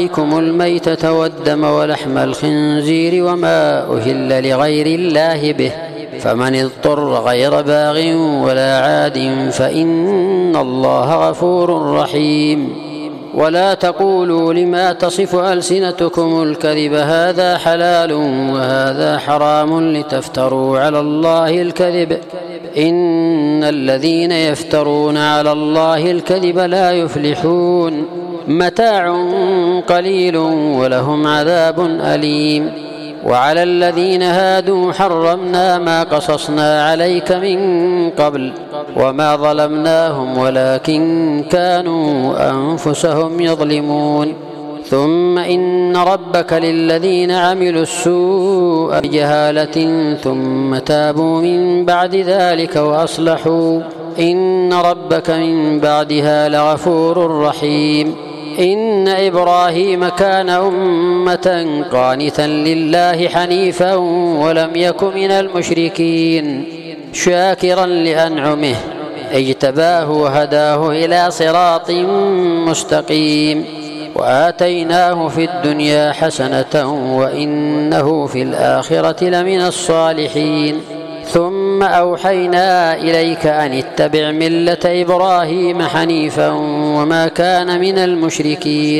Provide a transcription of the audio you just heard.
عليكم الميتة والدم ولحم الخنزير وما أهل لغير الله به، فمن اضطر غير باغ ولا عاد فإن الله غفور رحيم. ولا تقولوا لما تصف ألسنتكم الكذب هذا حلال وهذا حرام لتفتروا على الله الكذب، إن الذين يفترون على الله الكذب لا يفلحون. متاع قليل ولهم عذاب أليم. وعلى الذين هادوا حرمنا ما قصصنا عليك من قبل وما ظلمناهم ولكن كانوا أنفسهم يظلمون. ثم إن ربك للذين عملوا السوء بجهالة ثم تابوا من بعد ذلك وأصلحوا إن ربك من بعدها لغفور رحيم. إن إبراهيم كان أمة قانتا لله حنيفا ولم يك من المشركين شاكرا لأنعمه اجتباه وهداه إلى صراط مستقيم. وآتيناه في الدنيا حسنة وإنه في الآخرة لمن الصالحين. ثم أوحينا إليك أن اتبع ملة إبراهيم حنيفا وما كان من المشركين.